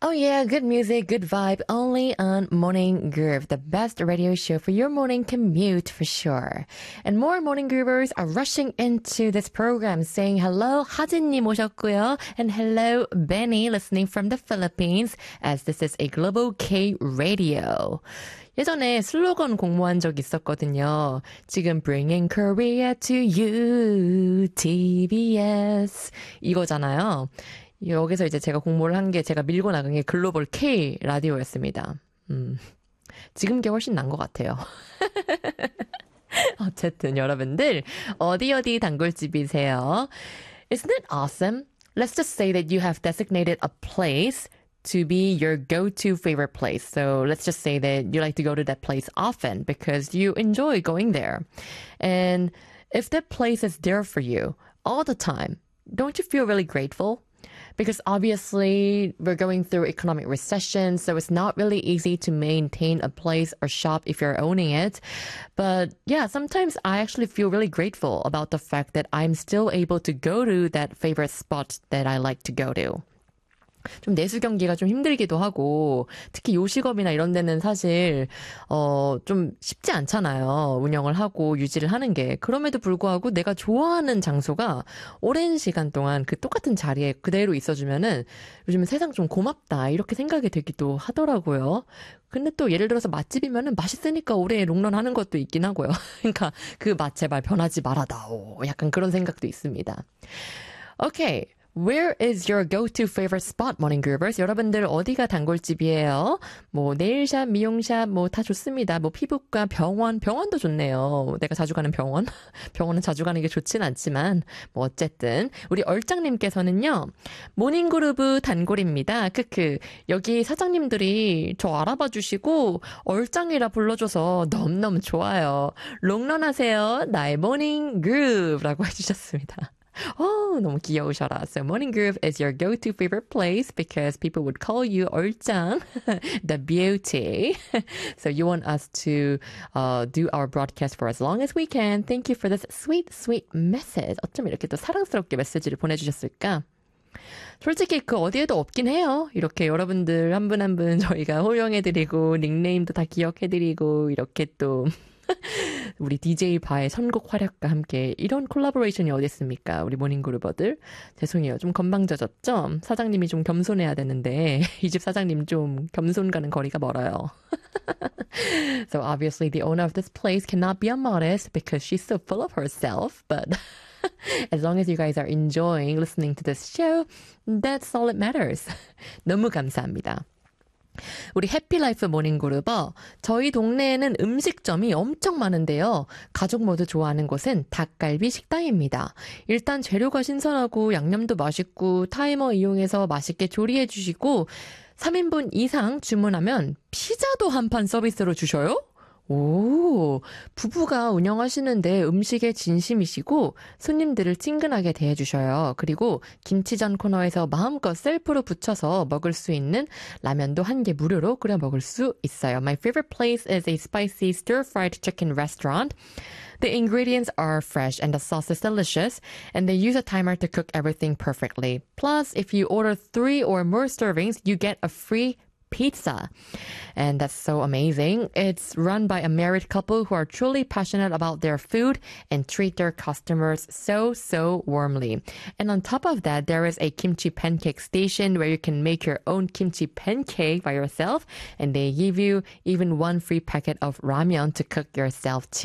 Oh yeah, good music, good vibe, only on Morning Groove, the best radio show for your morning commute for sure. And more Morning Groovers are rushing into this program saying hello, 하진님 오셨고요, and hello, Benny, listening from the Philippines, as this is a global K radio. 예전에 슬로건 공모한 적 있었거든요. 지금 Bringing Korea to you, TBS 이거잖아요. 여기서 이제 제가 공모를 한 게 제가 밀고 나간 게 글로벌 K 라디오였습니다. 지금 게 훨씬 난 것 같아요. 어쨌든 여러분들 어디 단골집이세요? Isn't it awesome? Let's just say that you have designated a place to be your go-to favorite place. So let's just say that you like to go to that place often because you enjoy going there. And if that place is there for you all the time, don't you feel really grateful? Because obviously we're going through economic recession, so it's not really easy to maintain a place or shop if you're owning it. But yeah, sometimes I actually feel really grateful about the fact that I'm still able to go to that favorite spot that I like to go to. 좀 내수 경기가 좀 힘들기도 하고 특히 요식업이나 이런 데는 사실 좀 쉽지 않잖아요. 운영을 하고 유지를 하는 게. 그럼에도 불구하고 내가 좋아하는 장소가 오랜 시간 동안 그 똑같은 자리에 그대로 있어주면은 요즘은 세상 좀 고맙다 이렇게 생각이 들기도 하더라고요. 근데 또 예를 들어서 맛집이면은 맛있으니까 오래 롱런하는 것도 있긴 하고요. 그러니까 그 맛 제발 변하지 말아다오. 약간 그런 생각도 있습니다. Okay. Where is your go-to favorite spot, Morning Groovers? 여러분들 어디가 단골집이에요? 뭐 네일샵, 미용샵 뭐 다 좋습니다. 뭐 피부과, 병원도 좋네요. 내가 자주 가는 병원? 병원은 자주 가는 게 좋진 않지만 뭐 어쨌든 우리 얼짱님께서는요. 모닝그루브 단골입니다. 크크. 여기 사장님들이 저 알아봐 주시고 얼짱이라 불러줘서 너무너무 좋아요. 롱런 하세요. 나의 모닝 그룹라고 해주셨습니다. 너무 귀여우셔라. So Morning Groove is your go-to favorite place because people would call you 얼짱, the beauty. So you want us to do our broadcast for as long as we can. Thank you for this sweet, sweet message. 어쩜 이렇게 또 사랑스럽게 메시지를 보내주셨을까? 솔직히 그 어디에도 없긴 해요. 이렇게 여러분들 한 분 한 분 저희가 호명해드리고 닉네임도 다 기억해드리고 이렇게 또 우리 DJ 바의 선곡 활약과 함께 이런 콜라보레이션이 어디 있습니까? 우리 모닝그루버들. 죄송해요. 좀 건방져졌죠? 사장님이 좀 겸손해야 되는데 이 집 사장님 좀 겸손과는 거리가 멀어요. So obviously the owner of this place cannot be immodest because she's so full of herself. But as long as you guys are enjoying listening to this show, that's all that matters. 너무 감사합니다. 우리 해피라이프 모닝그룹어 저희 동네에는 음식점이 엄청 많은데요. 가족 모두 좋아하는 곳은 닭갈비 식당입니다. 일단 재료가 신선하고 양념도 맛있고 타이머 이용해서 맛있게 조리해 주시고 3인분 이상 주문하면 피자도 한 판 서비스로 주셔요? 오, 부부가 운영하시는데 음식에 진심이시고 손님들을 친근하게 대해주셔요. 그리고 김치전 코너에서 마음껏 셀프로 부쳐서 먹을 수 있는 라면도 한 개 무료로 끓여 먹을 수 있어요. My favorite place is a spicy stir-fried chicken restaurant. The ingredients are fresh and the sauce is delicious, and they use a timer to cook everything perfectly. Plus, if you order 3 or more servings, you get a free pizza. And that's so amazing. It's run by a married couple who are truly passionate about their food and treat their customers so warmly. And on top of that, there is a kimchi pancake station where you can make your own kimchi pancake by yourself. And they give you even one free packet of ramen to cook yourself too.